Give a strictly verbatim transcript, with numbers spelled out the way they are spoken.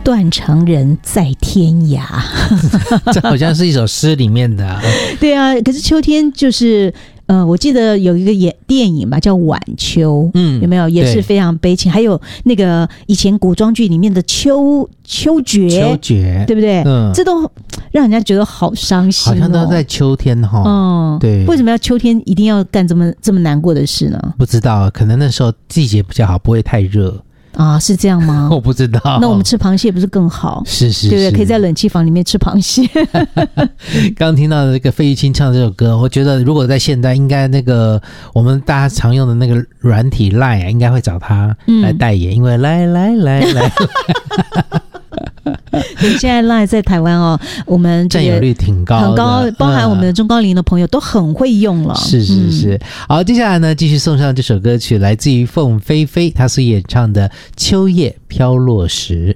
断肠人在天涯。 这好像是一首诗里面的、啊。 对啊，可是秋天就是呃，我记得有一个演电影吧，叫《晚秋》，嗯，有没有？也是非常悲情。还有那个以前古装剧里面的秋秋决， 秋决， 对不对？嗯，这都让人家觉得好伤心、哦， 好像都在秋天哈、哦。嗯，对。 为什么要秋天一定要干这么这么难过的事呢？ 不知道，可能那时候季节比较好，不会太热。 啊，是这样吗？ 我不知道。 那我们吃螃蟹不是更好？ 是是是， 对不对？可以在冷气房里面吃螃蟹。 刚刚听到的这个费玉清唱这首歌，我觉得如果在现代，应该那个我们大家常用的那个软体 Line 啊，应该会找他来代言，嗯、因为来来来来。 对，现在 Line 在台湾哦，我们占有率挺高的， 很高，包含我们的中高龄的朋友都很会用了。 是是是、嗯，好，接下来呢，继续送上这首歌曲，来自于凤飞飞，她所演唱的《秋叶飘落时》。